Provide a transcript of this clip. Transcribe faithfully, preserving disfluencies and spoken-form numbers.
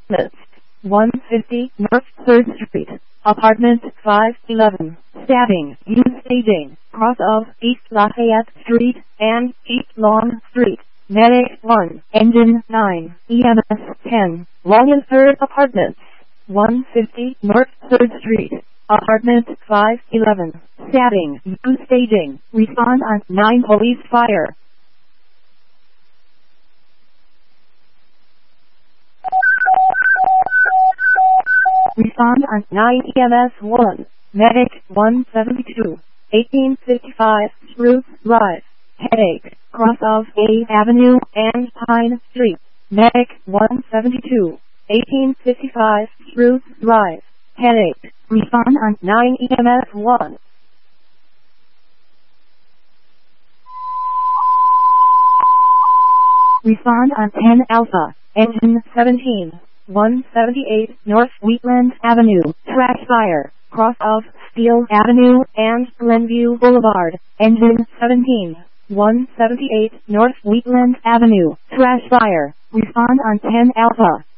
Apartments, one fifty North third Street, Apartment five eleven, stabbing, use staging, cross of East Lafayette Street and East Lawn Street, Medic one, Engine nine, E M S ten, Long and third Apartments, one fifty North third Street, Apartment five eleven, stabbing, use staging, respond on nine police fire. Respond on nine E M S one, Medic one seventy-two, eighteen fifty-five Spruce Drive, Headache, cross of A Avenue and Pine Street, Medic one seventy-two, eighteen fifty-five Spruce Drive, Headache, respond on nine E M S one. Respond on ten Alpha, Engine seventeen, one seventy-eight North Wheatland Avenue, trash fire, cross of Steel Avenue and Glenview Boulevard, Engine seventeen, one seventy-eight North Wheatland Avenue, trash fire, respond on ten Alpha.